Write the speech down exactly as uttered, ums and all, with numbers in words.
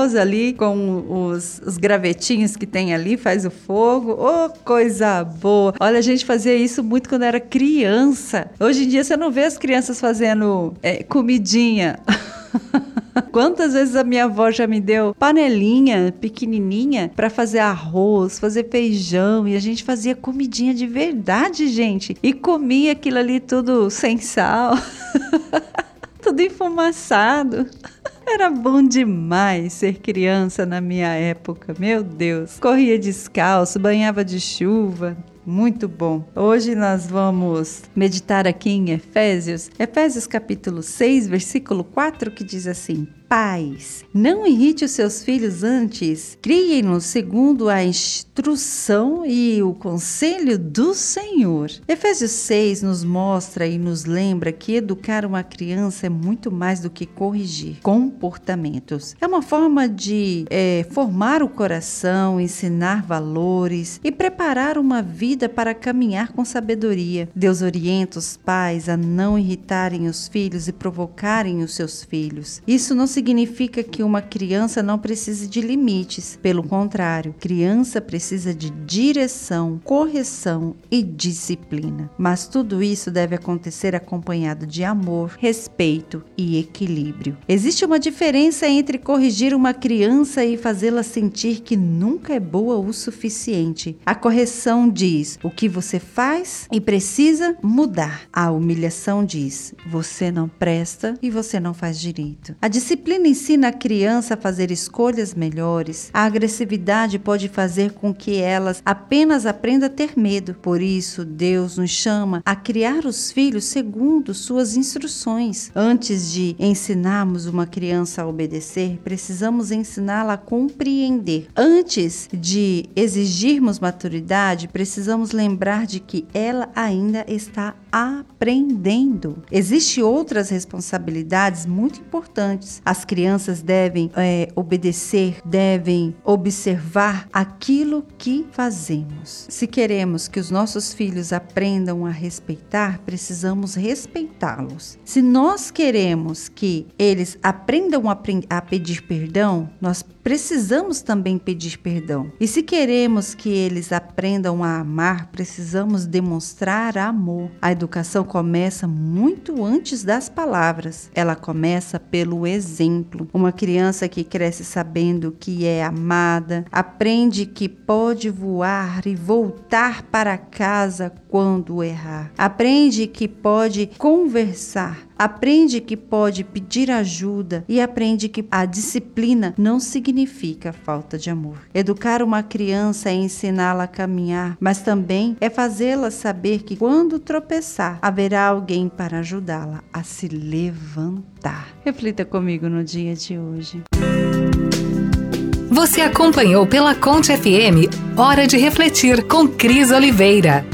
arroz ali com os, os gravetinhos que tem ali, faz o fogo. Ô, oh, coisa boa! Olha, a gente fazia isso muito quando era criança. Hoje em dia você não vê as crianças fazendo é, comidinha. Quantas vezes a minha avó já me deu panelinha pequenininha para fazer arroz, fazer feijão, e a gente fazia comidinha de verdade, gente, e comia aquilo ali tudo sem sal, tudo enfumaçado. Era bom demais ser criança na minha época, meu Deus. Corria descalço, banhava de chuva. Muito bom. Hoje nós vamos meditar aqui em Efésios, Efésios capítulo seis, versículo quatro, que diz assim: Pais, não irrite os seus filhos antes, criem-nos segundo a instrução e o conselho do Senhor. Efésios seis nos mostra e nos lembra que educar uma criança é muito mais do que corrigir comportamentos. É uma forma de é, formar o coração, ensinar valores e preparar uma vida para caminhar com sabedoria. Deus orienta os pais a não irritarem os filhos e provocarem os seus filhos. Isso não significa que uma criança não precise de limites. Pelo contrário, criança precisa de direção, correção e disciplina. Mas tudo isso deve acontecer acompanhado de amor, respeito e equilíbrio. Existe uma diferença entre corrigir uma criança e fazê-la sentir que nunca é boa o suficiente. A correção diz o que você faz e precisa mudar. A humilhação diz: você não presta e você não faz direito. A disciplina ensina a criança a fazer escolhas melhores. A agressividade pode fazer com que elas apenas aprendam a ter medo. Por isso, Deus nos chama a criar os filhos segundo suas instruções. Antes de ensinarmos uma criança a obedecer, precisamos ensiná-la a compreender. Antes de exigirmos maturidade, precisamos lembrar de que ela ainda está aprendendo. Existem outras responsabilidades muito importantes. As crianças devem é, obedecer, devem observar aquilo que fazemos. Se queremos que os nossos filhos aprendam a respeitar, precisamos respeitá-los. Se nós queremos que eles aprendam a, a pedir perdão, nós precisamos também pedir perdão. E se queremos que eles aprendam a amar, precisamos demonstrar amor. A educação começa muito antes das palavras. Ela começa pelo exemplo. Uma criança que cresce sabendo que é amada, aprende que pode voar e voltar para casa quando errar. Aprende que pode conversar. Aprende que pode pedir ajuda e aprende que a disciplina não significa falta de amor. Educar uma criança é ensiná-la a caminhar, mas também é fazê-la saber que quando tropeçar, haverá alguém para ajudá-la a se levantar. Reflita comigo no dia de hoje. Você acompanhou pela Conte F M Hora de Refletir com Cris Oliveira.